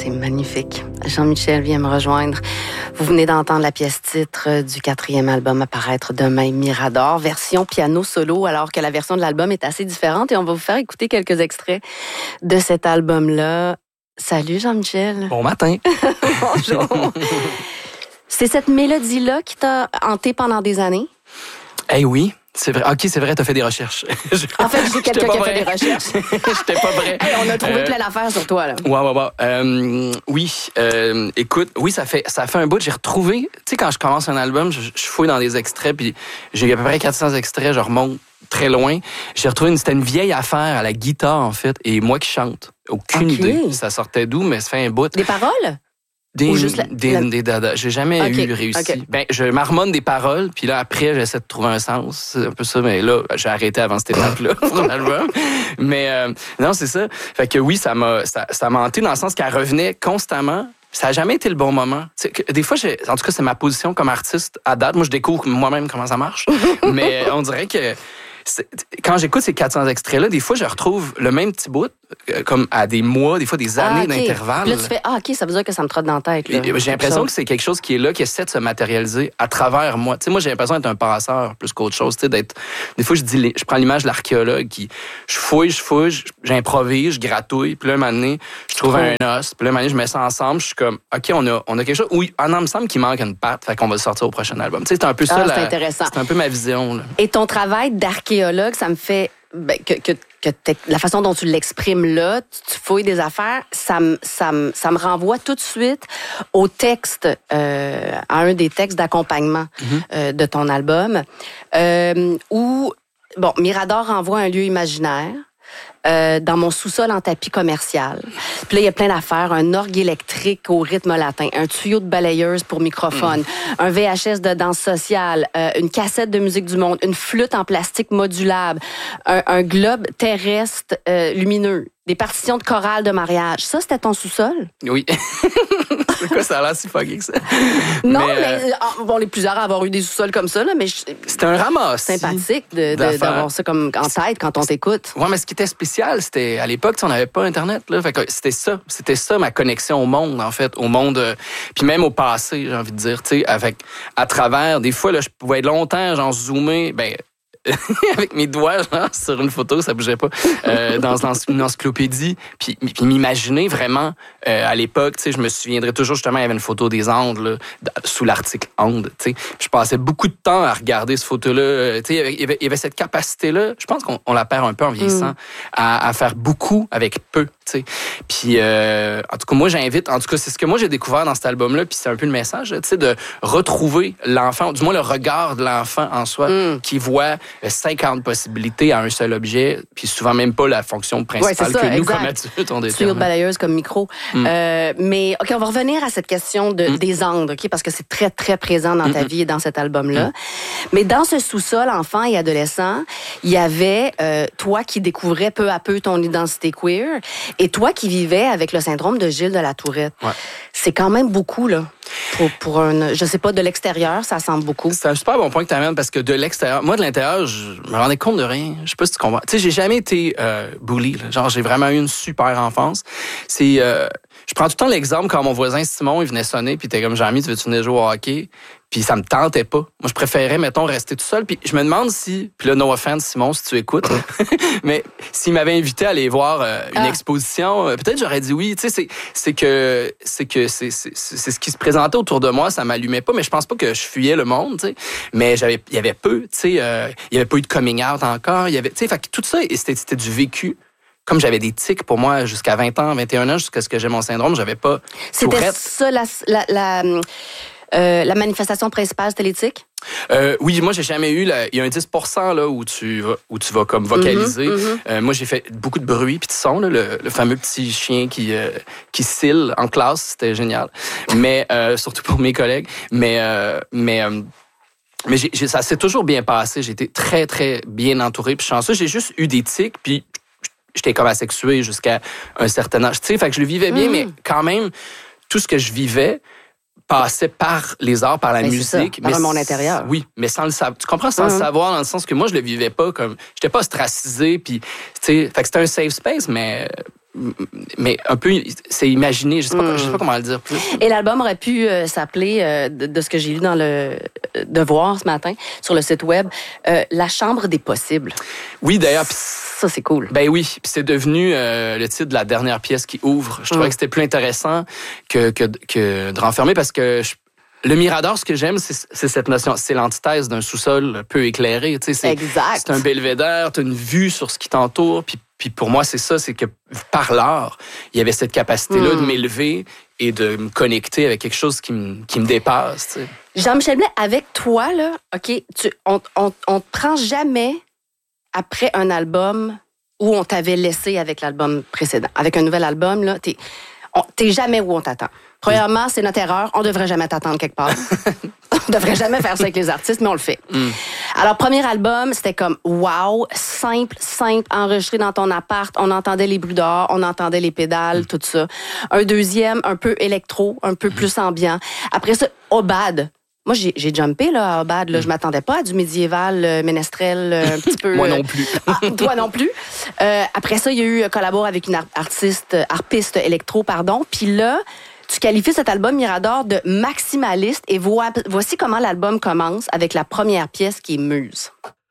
C'est magnifique. Jean-Michel vient me rejoindre. Vous venez d'entendre la pièce titre du 4e album à paraître demain, Mirador, version piano solo, alors que la version de l'album est assez différente et on va vous faire écouter quelques extraits de cet album-là. Salut Jean-Michel. Bon matin. Bonjour. C'est cette mélodie-là qui t'a hanté pendant des années? Eh oui. C'est vrai. OK, c'est vrai, t'as fait des recherches. En fait, j'ai quelqu'un qui a fait des recherches. J'étais pas vrai. Hey, on a trouvé plein d'affaires sur toi, là. Ouais. Oui, écoute, oui, ça fait un bout. J'ai retrouvé, tu sais, quand je commence un album, je fouille dans des extraits, puis j'ai à peu près 400 extraits, je remonte très loin. J'ai retrouvé c'était une vieille affaire à la guitare, en fait, et moi qui chante. Aucune idée. Ça sortait d'où, mais ça fait un bout. Des paroles? Des dadas. J'ai jamais eu réussi. Okay. Ben, je marmonne des paroles, puis là, après, j'essaie de trouver un sens. C'est un peu ça, mais là, j'ai arrêté avant cette étape-là pour l'album. Mais non, c'est ça. Fait que oui, ça m'a hanté dans le sens qu'elle revenait constamment. Ça n'a jamais été le bon moment. Des fois, en tout cas, c'est ma position comme artiste à date. Moi, je découvre moi-même comment ça marche. Mais on dirait que quand j'écoute ces 400 extraits-là, des fois, je retrouve le même petit bout, comme à des mois, des fois des années d'intervalle. Là, tu fais, OK, ça veut dire que ça me trotte dans la tête. Là. J'ai l'impression que c'est quelque chose qui est là, qui essaie de se matérialiser à travers moi. Tu sais, moi, j'ai l'impression d'être un passeur plus qu'autre chose. Tu sais, d'être. Des fois, je prends l'image de l'archéologue qui. Je fouille, j'improvise, je gratouille, puis là, un moment donné, je trouve un os, puis là, un moment donné, je mets ça ensemble, je suis comme, OK, on a quelque chose. Oui, il me semble qu'il manque une patte, fait qu'on va le sortir au prochain album. Tu sais, c'est un peu ça. C'est intéressant. C'est un peu ma vision. Là. Et ton travail d'archéologue, ça me fait. Que la façon dont tu l'exprimes là, tu fouilles des affaires, ça me renvoie tout de suite au texte, à un des textes d'accompagnement de ton album, où, Mirador renvoie à un lieu imaginaire. Dans mon sous-sol en tapis commercial. Puis là, il y a plein d'affaires. Un orgue électrique au rythme latin, un tuyau de balayeuse pour microphone, un VHS de danse sociale, une cassette de musique du monde, une flûte en plastique modulable, un globe terrestre lumineux, des partitions de chorale de mariage. Ça, c'était ton sous-sol? Oui. C'est quoi, ça a l'air si fucké que ça? Non, mais on est plusieurs à avoir eu des sous-sols comme ça, là, mais c'était un ramassis. Sympathique d'avoir ça comme en tête quand on t'écoute. Ouais, mais ce qui était spécial, c'était à l'époque, on n'avait pas Internet, là. Fait que c'était ça ma connexion au monde, en fait, au monde, puis même au passé, j'ai envie de dire, tu sais, à travers, des fois, là, je pouvais être longtemps, genre, zoomer, avec mes doigts, genre, sur une photo, ça bougeait pas, dans une encyclopédie, puis m'imaginer vraiment, à l'époque, tu sais, je me souviendrai toujours, justement, il y avait une photo des Andes, là, sous l'article Andes, tu sais. Je passais beaucoup de temps à regarder cette photo-là, tu sais, il y avait cette capacité-là, je pense qu'on la perd un peu en vieillissant, à faire beaucoup avec peu, tu sais. Puis, en tout cas, moi, j'invite, en tout cas, c'est ce que moi j'ai découvert dans cet album-là, puis c'est un peu le message, tu sais, de retrouver l'enfant, du moins le regard de l'enfant en soi, qui voit 50 possibilités à un seul objet, puis souvent même pas la fonction principale que nous, comme adultes, on détermine. Tuyau de balayeuse comme micro. Mais, OK, on va revenir à cette question des Andes, OK, parce que c'est très, très présent dans ta vie et dans cet album-là. Mais dans ce sous-sol, enfant et adolescent, il y avait toi qui découvrais peu à peu ton identité queer et toi qui vivais avec le syndrome de Gilles de la Tourette. Ouais. C'est quand même beaucoup, là. Pour je sais pas, de l'extérieur, ça semble beaucoup. C'est un super bon point que tu amènes parce que de l'extérieur, moi de l'intérieur, je me rendais compte de rien. Je sais pas si tu comprends. Tu sais, j'ai jamais été bully. Là. Genre, j'ai vraiment eu une super enfance. Je prends tout le temps l'exemple quand mon voisin Simon, il venait sonner, puis il était comme, Jean-Mi, tu veux-tu venir jouer au hockey? Puis ça me tentait pas. Moi, je préférais, mettons, rester tout seul. Puis je me demande si, puis là, no offense, Simon, si tu écoutes, mais s'il m'avait invité à aller voir une exposition, peut-être j'aurais dit oui. Tu sais, c'est ce qui se présentait autour de moi, ça m'allumait pas, mais je pense pas que je fuyais le monde, tu sais. Mais il y avait peu, tu sais, il y avait pas eu de coming out encore. Il y avait, tu sais, fait que tout ça, c'était du vécu. Comme j'avais des tics pour moi jusqu'à 20 ans, 21 ans, jusqu'à ce que j'ai mon syndrome, j'avais pas C'était ça la manifestation principale, c'était les tics? Oui, moi, j'ai jamais eu... Il y a un 10% là, où tu vas comme vocaliser. Moi, j'ai fait beaucoup de bruit puis de son. Là, le fameux petit chien qui cille en classe, c'était génial. Mais surtout pour mes collègues. Mais ça s'est toujours bien passé. J'ai été très, très bien entouré puis chanceux. J'ai juste eu des tics, puis j'étais comme asexué jusqu'à un certain âge. Tu sais, fait que je le vivais bien, mais quand même, tout ce que je vivais passait par les arts, par la musique. Par le monde intérieur. Oui, mais sans le savoir. Tu comprends? Sans le savoir, dans le sens que moi, je le vivais pas comme... J'étais pas ostracisé, puis... Tu sais, fait que c'était un safe space, mais mais un peu, c'est imaginé. Je sais pas comment le dire plus. Et l'album aurait pu s'appeler, de ce que j'ai lu dans le Devoir ce matin, sur le site web, La chambre des possibles. Oui, d'ailleurs. Ça, c'est cool. Ben oui, puis c'est devenu le titre de la dernière pièce qui ouvre. Je trouvais que c'était plus intéressant que de renfermer parce que le Mirador, ce que j'aime, c'est cette notion, c'est l'antithèse d'un sous-sol peu éclairé. Tu sais, exact. C'est un belvédère, tu as une vue sur ce qui t'entoure, puis pour moi, c'est ça, c'est que par l'art, il y avait cette capacité-là de m'élever et de me connecter avec quelque chose qui me dépasse. Tu sais. Jean-Michel Blais, avec toi, là, OK, on te prend jamais après un album où on t'avait laissé avec l'album précédent. Avec un nouvel album, là, t'es jamais où on t'attend. Premièrement, c'est notre erreur. On devrait jamais t'attendre quelque part. On devrait jamais faire ça avec les artistes, mais on le fait. Alors, premier album, c'était comme wow, simple, enregistré dans ton appart. On entendait les bruits dehors, on entendait les pédales, tout ça. Un deuxième, un peu électro, un peu plus ambiant. Après ça, Obad. Moi, j'ai jumpé là, à Obad. Là. Je m'attendais pas à du médiéval, ménestrel, un petit peu... Moi non plus. Toi non plus. Après ça, il y a eu collabore avec une harpiste électro, pardon. Puis là, tu qualifies cet album Mirador de maximaliste. Et voici comment l'album commence avec la première pièce qui est Muse.